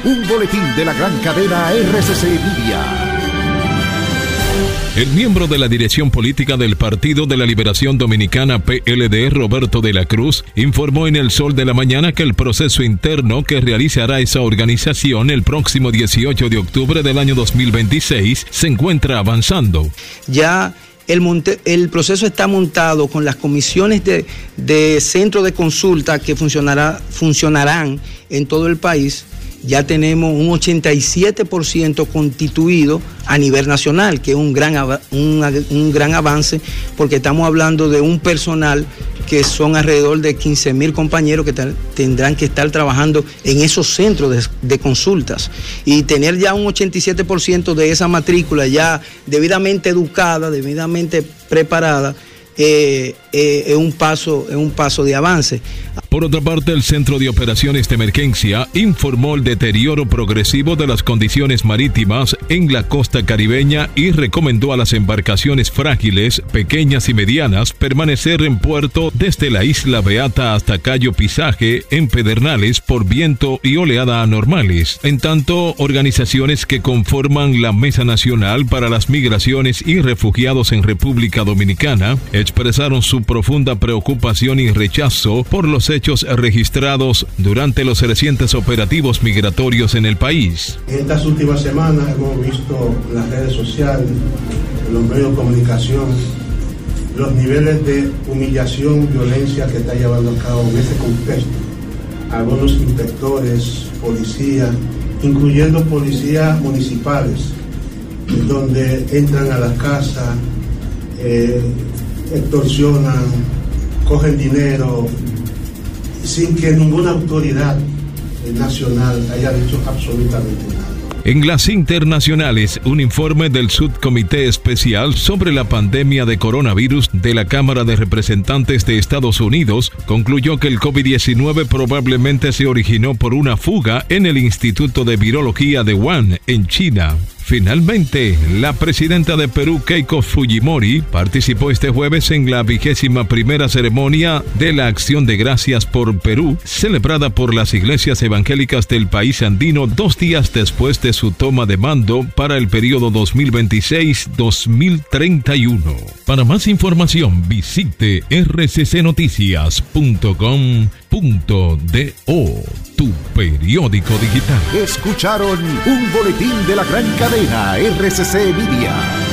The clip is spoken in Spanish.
un boletín de la gran cadena RCC Media. El miembro de la dirección política del Partido de la Liberación Dominicana PLD, Roberto de la Cruz, informó en El Sol de la Mañana que el proceso interno que realizará esa organización el próximo 18 de octubre del año 2026 se encuentra avanzando. Ya el proceso está montado con las comisiones de centro de consulta que funcionarán en todo el país. Ya tenemos un 87% constituido a nivel nacional, que es un gran avance, porque estamos hablando de un personal que son alrededor de 15,000 compañeros que tendrán que estar trabajando en esos centros de consultas. Y tener ya un 87% de esa matrícula ya debidamente educada, debidamente preparada, es un paso de avance. Por otra parte, el Centro de Operaciones de Emergencia informó el deterioro progresivo de las condiciones marítimas en la costa caribeña y recomendó a las embarcaciones frágiles, pequeñas y medianas permanecer en puerto desde la Isla Beata hasta Cayo Pisaje en Pedernales por viento y oleada anormales. En tanto, organizaciones que conforman la Mesa Nacional para las Migraciones y Refugiados en República Dominicana expresaron su profunda preocupación y rechazo por los hechos registrados durante los recientes operativos migratorios en el país. En estas últimas semanas hemos visto en las redes sociales, en los medios de comunicación, los niveles de humillación, violencia que está llevando a cabo en ese contexto. Algunos inspectores, policías, incluyendo policías municipales, donde entran a las casas, extorsionan, cogen dinero, sin que ninguna autoridad nacional haya dicho absolutamente nada. En las internacionales, un informe del Subcomité Especial sobre la pandemia de coronavirus de la Cámara de Representantes de Estados Unidos concluyó que el COVID-19 probablemente se originó por una fuga en el Instituto de Virología de Wuhan, en China. Finalmente, la presidenta de Perú, Keiko Fujimori, participó este jueves en la 21ª ceremonia de la Acción de Gracias por Perú, celebrada por las iglesias evangélicas del país andino 2 días después de su toma de mando para el periodo 2026-2031. Para más información, visite rccnoticias.com.do, tu periódico digital. Escucharon un boletín de la gran cadena RCC Media.